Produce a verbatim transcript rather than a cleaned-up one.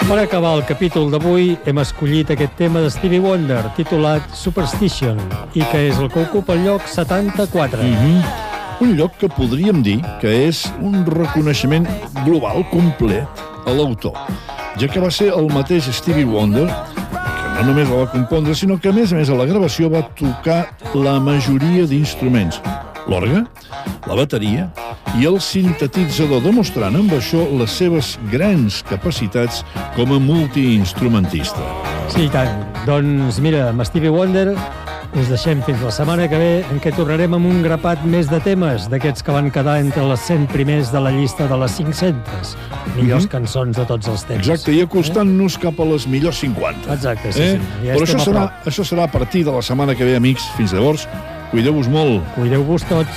Per acabar el capítol d'avui hem escollit aquest tema de Stevie Wonder titulat Superstition i que és el que ocupa el lloc setanta-quatre. Mm-hmm. Un lloc que podríem dir que és un reconeixement global complet a l'autor, ja que va ser el mateix Stevie Wonder que no només la va compondre, sinó que a més a més a la gravació va tocar la majoria d'instruments, l'orgue, la bateria i el sintetitzador, demostrant amb això les seves grans capacitats com a multiinstrumentista. Sí, i tant. Doncs mira, amb Stevie Wonder us deixem fins la setmana que ve, en què tornarem amb un grapat més de temes, d'aquests que van quedar entre les cent primers de la llista de les cinc-centes millors mm-hmm. cançons de tots els temps. Exacte, i acostant-nos cap a les millors cinquanta. Exacte, sí, eh? sí. Ja Però això serà, això serà a partir de la setmana que ve, amics. Fins llavors, cuideu-vos molt. Cuideu-vos tots.